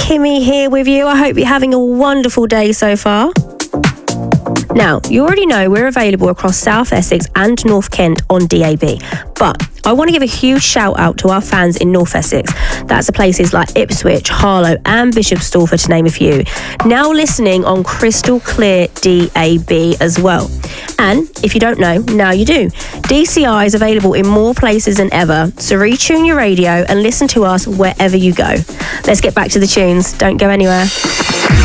Kimmy here with you. I hope you're having a wonderful day so far. Now, you already know we're available across South Essex and North Kent on DAB, but I want to give a huge shout out to our fans in North Essex. That's the places like Ipswich, Harlow and Bishop Stortford, to name a few. Now listening on crystal clear DAB as well. And if you don't know, now you do. DCI is available in more places than ever, so retune your radio and listen to us wherever you go. Let's get back to the tunes. Don't go anywhere.